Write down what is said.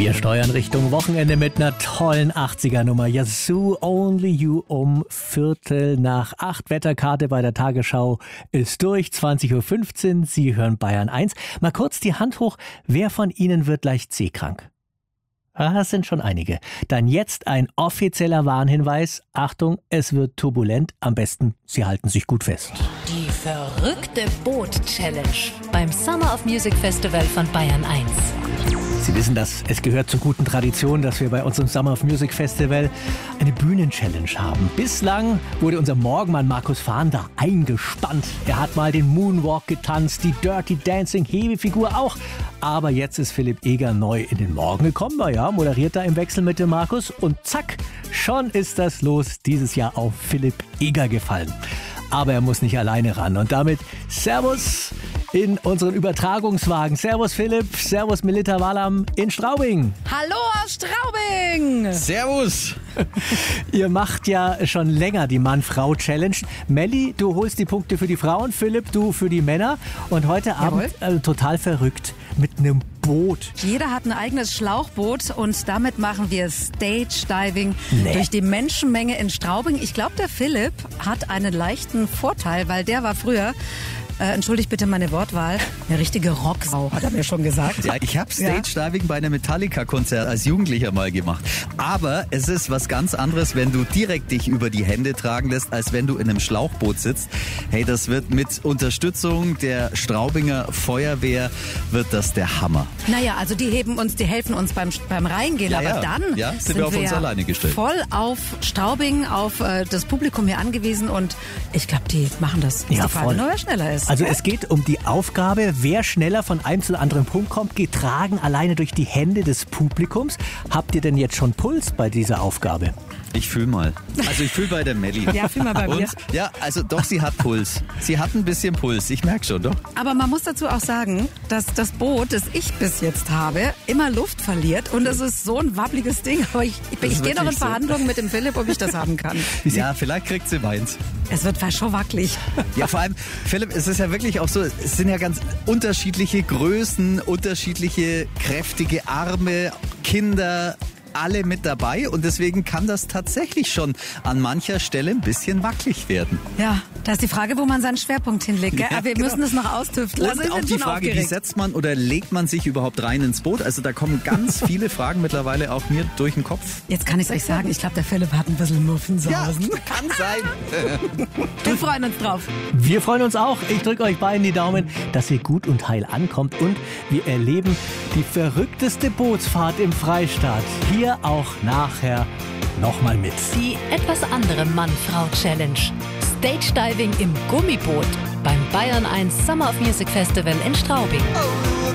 Wir steuern Richtung Wochenende mit einer tollen 80er-Nummer. Yazoo Only You um 7:45. Wetterkarte bei der Tagesschau ist durch. 20:15 Uhr. Sie hören Bayern 1. Mal kurz die Hand hoch. Wer von Ihnen wird leicht seekrank? Das sind schon einige. Dann jetzt ein offizieller Warnhinweis. Achtung, es wird turbulent. Am besten, Sie halten sich gut fest. Die verrückte Boot-Challenge beim Summer of Music Festival von Bayern 1. Sie wissen das, es gehört zur guten Tradition, dass wir bei unserem Summer of Music Festival eine Bühnen-Challenge haben. Bislang wurde unser Morgenmann Markus Fahnder eingespannt. Er hat mal den Moonwalk getanzt, die Dirty Dancing Hebefigur auch. Aber jetzt ist Philipp Eger neu in den Morgen gekommen. Naja, moderiert da im Wechsel mit dem Markus. Und zack, schon ist das Los dieses Jahr auf Philipp Eger gefallen. Aber er muss nicht alleine ran. Und damit Servus in unseren Übertragungswagen. Servus Philipp, Servus Melita Wallam in Straubing. Hallo aus Straubing. Servus. Ihr macht ja schon länger die Mann-Frau-Challenge. Melli, du holst die Punkte für die Frauen, Philipp, du für die Männer. Und heute Abend total verrückt mit einem Boot. Jeder hat ein eigenes Schlauchboot und damit machen wir Stage-Diving durch die Menschenmenge in Straubing. Ich glaube, der Philipp hat einen leichten Vorteil, weil der war früher, entschuldigt bitte meine Wortwahl, eine richtige Rocksau, hat er mir schon gesagt. Ja, ich habe Stage-Diving bei einem Metallica-Konzert als Jugendlicher mal gemacht. Aber es ist was ganz anderes, wenn du direkt dich über die Hände tragen lässt, als wenn du in einem Schlauchboot sitzt. Hey, das wird mit Unterstützung der Straubinger Feuerwehr, wird das der Hammer. Naja, also die helfen uns beim Reingehen, aber dann sind wir auf uns alleine gestellt. Voll auf Straubing, auf das Publikum hier angewiesen und ich glaube, die machen das. Ja, die Frage nur, wer schneller ist. Also es geht um die Aufgabe, wer schneller von einem zu anderen Punkt kommt, getragen alleine durch die Hände des Publikums. Habt ihr denn jetzt schon Puls bei dieser Aufgabe? Ich fühle mal. Also ich fühle bei der Melli. Ja, fühl mal bei mir. Ja, also doch, sie hat Puls. Sie hat ein bisschen Puls, ich merke schon, doch. Aber man muss dazu auch sagen, dass das Boot, das ich bis jetzt habe, immer Luft verliert und es ist so ein wabbliges Ding. Aber ich gehe noch in Verhandlungen mit dem Philipp, ob ich das haben kann. Ja, vielleicht kriegt sie meins. Es wird fast schon wackelig. Ja, vor allem, Philipp, es ist ja wirklich auch so, es sind ja ganz unterschiedliche Größen, unterschiedliche kräftige Arme, Kinder, alle mit dabei und deswegen kann das tatsächlich schon an mancher Stelle ein bisschen wackelig werden. Ja, da ist die Frage, wo man seinen Schwerpunkt hinlegt. Gell? Aber wir müssen es noch austüfteln. Und also auch die Frage, wie setzt man oder legt man sich überhaupt rein ins Boot? Also da kommen ganz viele Fragen mittlerweile auch mir durch den Kopf. Jetzt kann ich es euch sagen, ich glaube, der Philipp hat ein bisschen Muffensausen. Ja, kann sein. Wir freuen uns drauf. Wir freuen uns auch. Ich drücke euch beiden die Daumen, dass ihr gut und heil ankommt und wir erleben die verrückteste Bootsfahrt im Freistaat. Hier auch nachher nochmal mit. Die etwas andere Mann-Frau-Challenge. Stage-Diving im Gummiboot beim Bayern 1 Summer of Music Festival in Straubing.